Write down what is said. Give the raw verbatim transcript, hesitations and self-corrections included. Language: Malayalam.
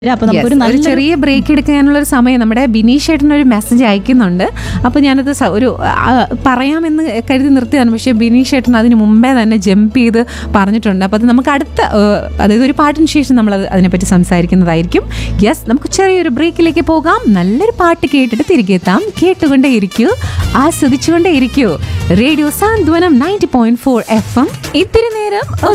അപ്പൊ Yes, നമുക്കൊരു ഒരു നല്ല ചെറിയ ബ്രേക്ക് എടുക്കാനുള്ള ഒരു സമയം നമ്മുടെ ബിനീഷ് ചേട്ടൻ ഒരു മെസ്സേജ് അയക്കുന്നുണ്ട്. അപ്പോൾ ഞാനത് സ- ഒരു ആ, പറയാമെന്ന് കരുതി നിർത്തിയതാണ്. പക്ഷേ ബിനീഷ് ചേട്ടൻ അതിന് മുമ്പേ തന്നെ ജമ്പ് ചെയ്ത് പറഞ്ഞിട്ടുണ്ട്. അപ്പോൾ അത് നമുക്ക് അടുത്ത ആ, അതായത് ഒരു പാട്ടിന് ശേഷം നമ്മൾ അതിനെപ്പറ്റി സംസാരിക്കുന്നതായിരിക്കും. യെസ്, നമുക്ക് ചെറിയൊരു ബ്രേക്കിലേക്ക് പോകാം. നല്ലൊരു പാട്ട് കേട്ടിട്ട് തിരികെ എത്താം. കേട്ടുകൊണ്ടേ ഇരിക്കൂ, ആസ്വദിച്ചുകൊണ്ടേ ഇരിക്കൂ. റേഡിയോ സാന്ത്വനം ninety point four F M. ഇത്തിരി നേരം